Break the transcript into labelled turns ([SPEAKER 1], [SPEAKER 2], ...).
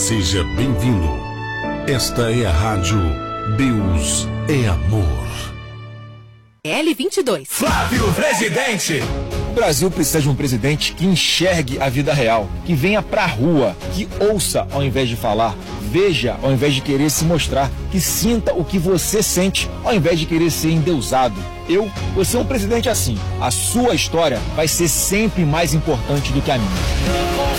[SPEAKER 1] Seja bem-vindo. Esta é a rádio Deus é Amor.
[SPEAKER 2] L22.
[SPEAKER 3] Flávio Presidente.
[SPEAKER 4] O Brasil precisa de um presidente que enxergue a vida real, que venha pra rua, que ouça ao invés de falar, veja ao invés de querer se mostrar, que sinta o que você sente ao invés de querer ser endeusado. Eu vou ser um presidente assim. A sua história vai ser sempre mais importante do que a minha.